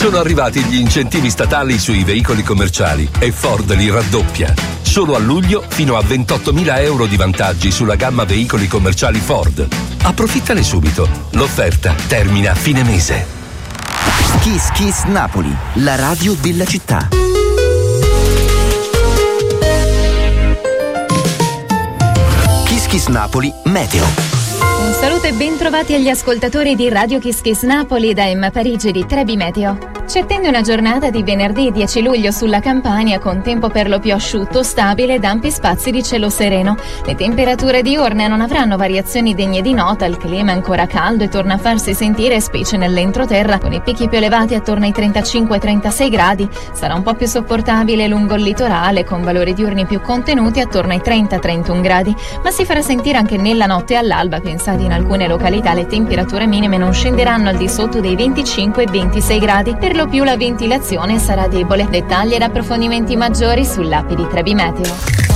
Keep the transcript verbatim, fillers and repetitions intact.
Sono arrivati gli incentivi statali sui veicoli commerciali e Ford li raddoppia. Solo a luglio fino a ventottomila euro di vantaggi sulla gamma veicoli commerciali Ford. Approfittane subito. L'offerta termina a fine mese. Kiss Kiss Napoli, la radio della città. Kiss Kiss Napoli Meteo. Un saluto e ben trovati agli ascoltatori di Radio Kiss Kiss Napoli da Emma Parigi di Trebi Meteo. Ci attende una giornata di venerdì dieci luglio sulla Campania con tempo per lo più asciutto, stabile ed ampi spazi di cielo sereno. Le temperature diurne non avranno variazioni degne di nota, il clima è ancora caldo e torna a farsi sentire specie nell'entroterra con i picchi più elevati attorno ai trentacinque trentasei gradi. Sarà un po' più sopportabile lungo il litorale con valori diurni più contenuti attorno ai trenta trentuno gradi, ma si farà sentire anche nella notte e all'alba. Pensate, in alcune località le temperature minime non scenderanno al di sotto dei venticinque ventisei gradi. Per lo più la ventilazione sarà debole. Dettagli ed approfondimenti maggiori sull'app di Trebi Meteo.